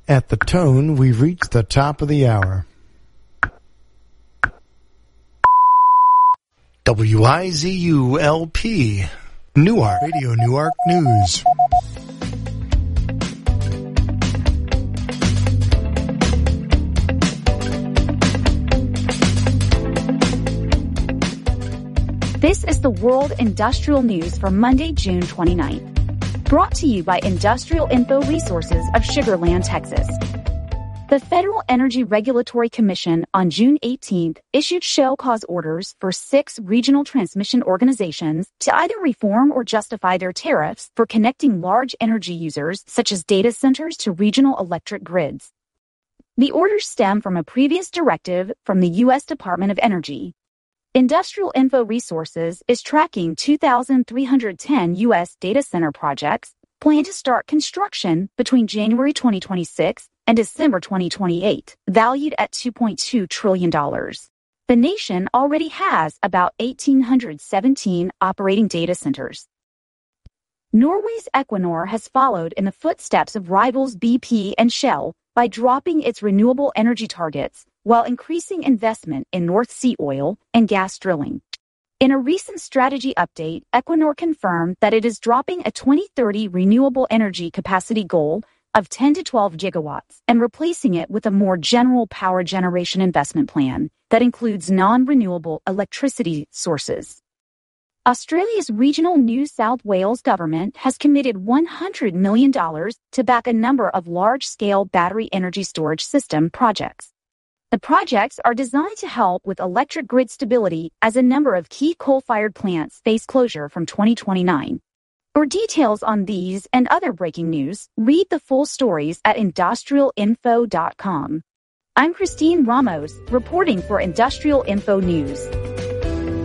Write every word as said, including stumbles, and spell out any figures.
At the tone, we've reached the top of the hour. W I Z U L P, Newark, Radio Newark News. This is the World Industrial News for Monday, June twenty-ninth. Brought to you by Industrial Info Resources of Sugar Land, Texas. The Federal Energy Regulatory Commission on June eighteenth issued show cause orders for six regional transmission organizations to either reform or justify their tariffs for connecting large energy users such as data centers to regional electric grids. The orders stem from a previous directive from the U S Department of Energy. Industrial Info Resources is tracking two thousand three hundred ten U S data center projects planned to start construction between January twenty twenty-six and December twenty twenty-eight, valued at two point two trillion dollars. The nation already has about one thousand eight hundred seventeen operating data centers. Norway's Equinor has followed in the footsteps of rivals B P and Shell by dropping its renewable energy targets while increasing investment in North Sea oil and gas drilling. In a recent strategy update, Equinor confirmed that it is dropping a twenty thirty renewable energy capacity goal of ten to twelve gigawatts and replacing it with a more general power generation investment plan that includes non-renewable electricity sources. Australia's regional New South Wales government has committed one hundred million dollars to back a number of large-scale battery energy storage system projects. The projects are designed to help with electric grid stability as a number of key coal-fired plants face closure from twenty twenty-nine. For details on these and other breaking news, read the full stories at industrial info dot com. I'm Christine Ramos, reporting for Industrial Info News.